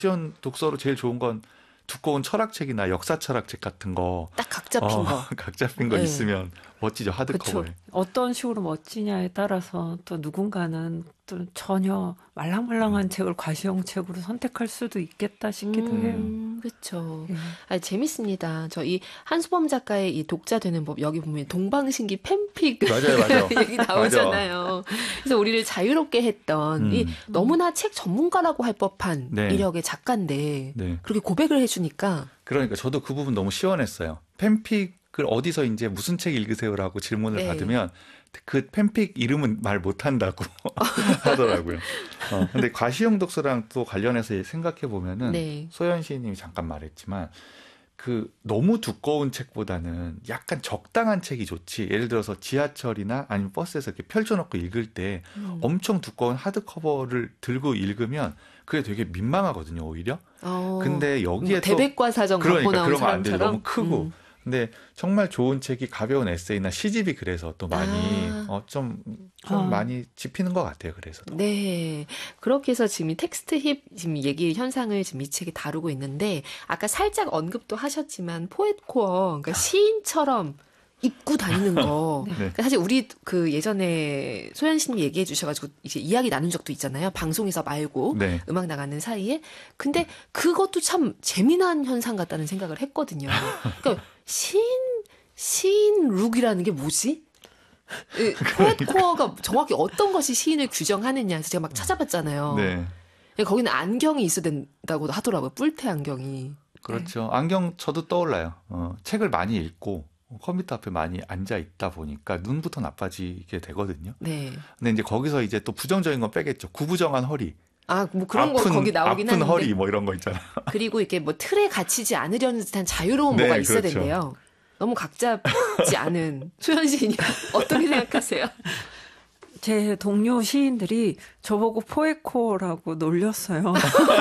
가시형 독서로 제일 좋은 건 두꺼운 철학책이나 역사 철학책 같은 거. 딱 각 잡힌 거. 각 잡힌 거 네. 있으면 멋지죠. 하드커버에. 그쵸. 어떤 식으로 멋지냐에 따라서 또 누군가는 또 전혀 말랑말랑한 책을 과시형 책으로 선택할 수도 있겠다 싶기도 해요. 그렇죠. 재밌습니다. 저 이 한수범 작가의 이 독자 되는 법 여기 보면 동방신기 팬픽 맞아요. 얘기 나오잖아요. 그래서 우리를 자유롭게 했던 이 너무나 책 전문가라고 할 법한 네. 이력의 작가인데 네. 그렇게 고백을 해주니까 그러니까 저도 그 부분 너무 시원했어요. 팬픽을 어디서 이제 무슨 책 읽으세요라고 질문을 네. 받으면 그 팬픽 이름은 말 못한다고 하더라고요. 근데 과시형 독서랑 또 관련해서 생각해 보면은 네. 소연 시인님이 잠깐 말했지만 그 너무 두꺼운 책보다는 약간 적당한 책이 좋지. 예를 들어서 지하철이나 아니면 버스에서 이렇게 펼쳐놓고 읽을 때 엄청 두꺼운 하드커버를 들고 읽으면 그게 되게 민망하거든요, 오히려. 근데 여기에 또 대백과 사전 갖고 그러니까 나온 그러면 안 돼. 사람처럼 너무 크고. 근데 정말 좋은 책이 가벼운 에세이나 시집이 그래서 또 많이 좀 많이 집히는 것 같아요. 그래서. 네. 그렇게 해서 지금 이 텍스트 힙 지금 얘기 현상을 지금 이 책이 다루고 있는데 아까 살짝 언급도 하셨지만 포엣코어 그러니까 시인처럼 입고 다니는 거. 네. 그러니까 사실 우리 그 예전에 소연 씨님 얘기해 주셔가지고 이제 이야기 나눈 적도 있잖아요. 방송에서 말고 네. 음악 나가는 사이에. 근데 그것도 참 재미난 현상 같다는 생각을 했거든요. 그러니까 시인 룩이라는 게 뭐지? 포엣코어가 정확히 어떤 것이 시인을 규정하느냐 해서 제가 막 찾아봤잖아요. 네. 거기는 안경이 있어야 된다고 하더라고요. 뿔테 안경이. 그렇죠. 안경 저도 떠올라요. 책을 많이 읽고 컴퓨터 앞에 많이 앉아 있다 보니까 눈부터 나빠지게 되거든요. 네. 근데 이제 거기서 이제 또 부정적인 건 빼겠죠. 구부정한 허리. 뭐 그런 거 거기 나오긴 아픈 하는데. 허리 뭐 이런 거 있잖아요. 그리고 이렇게 뭐 틀에 갇히지 않으려는 듯한 자유로운 네, 뭐가 있어야 그렇죠. 된대요. 너무 각 잡지 않은 소연 시인이 어떻게 생각하세요? 제 동료 시인들이 저보고 포에코라고 놀렸어요.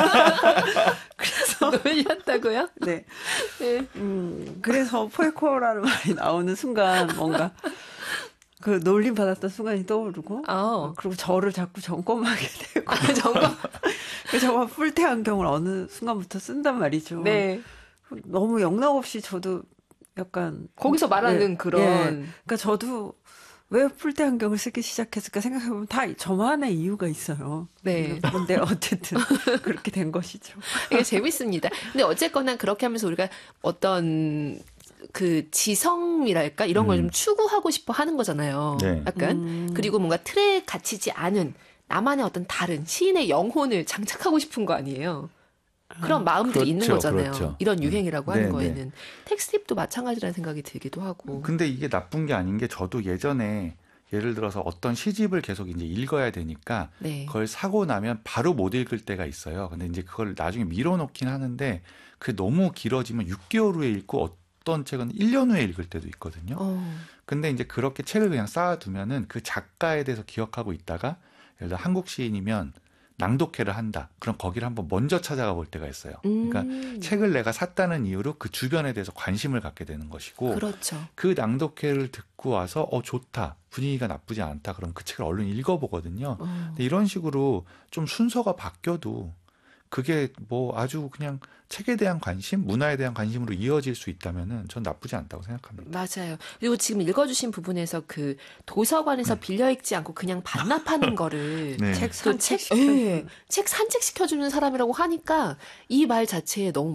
그래서 놀렸다고요? 네. 네. 그래서 포에코라는 말이 나오는 순간 뭔가 그 놀림 받았던 순간이 떠오르고 그리고 저를 자꾸 점검하게 되고 점검. 그래서 저가 뿔테 안경을 어느 순간부터 쓴단 말이죠. 네. 너무 영락 없이 저도 약간 거기서 말하는 그런. 그러니까 저도 왜 뿔테 안경을 쓰기 시작했을까 생각해보면 다 저만의 이유가 있어요. 네. 근데 어쨌든 그렇게 된 것이죠. 이게 재밌습니다. 근데 어쨌거나 그렇게 하면서 우리가 어떤 그 지성이랄까 이런 걸 좀 추구하고 싶어 하는 거잖아요. 네. 약간 그리고 뭔가 틀에 갇히지 않은 나만의 어떤 다른 시인의 영혼을 장착하고 싶은 거 아니에요. 그런 마음들이 있는 거잖아요. 그렇죠. 이런 유행이라고 하는 네, 거에는. 네. 텍스트힙도 마찬가지라는 생각이 들기도 하고. 근데 이게 나쁜 게 아닌 게 저도 예전에 예를 들어서 어떤 시집을 계속 이제 읽어야 되니까 네. 그걸 사고 나면 바로 못 읽을 때가 있어요. 근데 이제 그걸 나중에 밀어놓긴 하는데 그게 너무 길어지면 6개월 후에 읽고 어떤 책은 1년 후에 읽을 때도 있거든요. 근데 이제 그렇게 책을 그냥 쌓아두면은 그 작가에 대해서 기억하고 있다가 예를 들어 한국 시인이면 낭독회를 한다. 그럼 거기를 한번 먼저 찾아가 볼 때가 있어요. 그러니까 책을 내가 샀다는 이유로 그 주변에 대해서 관심을 갖게 되는 것이고 그렇죠. 그 낭독회를 듣고 와서 좋다. 분위기가 나쁘지 않다. 그럼 그 책을 얼른 읽어보거든요. 근데 이런 식으로 좀 순서가 바뀌어도 그게 뭐 아주 그냥 책에 대한 관심, 문화에 대한 관심으로 이어질 수 있다면은 전 나쁘지 않다고 생각합니다. 맞아요. 그리고 지금 읽어주신 부분에서 그 도서관에서 빌려 읽지 않고 그냥 반납하는 거를 네. 책 또 책 산책시켜주는 사람이라고 하니까 이 말 자체에 너무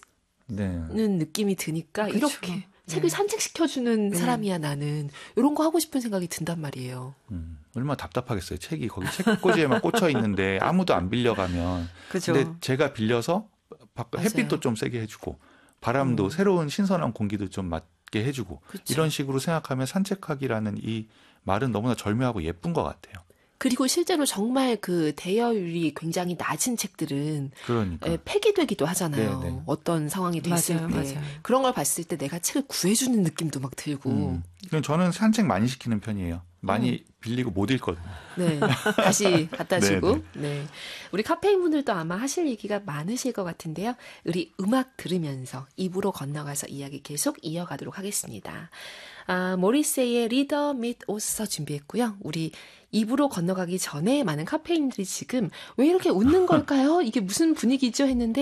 멋있는 느낌이 드니까 그렇죠. 이렇게 책을 산책시켜주는 사람이야 나는 이런 거 하고 싶은 생각이 든단 말이에요. 얼마나 답답하겠어요. 책이 거기 책꽂이에만 꽂혀 있는데 아무도 안 빌려가면. 그죠. 근데 제가 빌려서 맞아요. 햇빛도 좀 세게 해주고 바람도 새로운 신선한 공기도 좀 맡게 해주고 그쵸. 이런 식으로 생각하면 산책하기라는 이 말은 너무나 절묘하고 예쁜 것 같아요. 그리고 실제로 정말 그 대여율이 굉장히 낮은 책들은 그러니까. 폐기되기도 하잖아요. 네, 네. 어떤 상황이 됐을 때. 맞아요. 그런 걸 봤을 때 내가 책을 구해주는 느낌도 막 들고. 저는 산책 많이 시키는 편이에요. 많이 빌리고 못 읽거든요. 네, 다시 갖다 주고. 네, 네. 네, 우리 카페인 분들도 아마 하실 얘기가 많으실 것 같은데요. 우리 음악 들으면서 입으로 건너가서 이야기 계속 이어가도록 하겠습니다. 모리세이의 리더 밋 오스터 준비했고요. 우리 입으로 건너가기 전에 많은 카페인들이 지금 왜 이렇게 웃는 걸까요? 이게 무슨 분위기죠? 했는데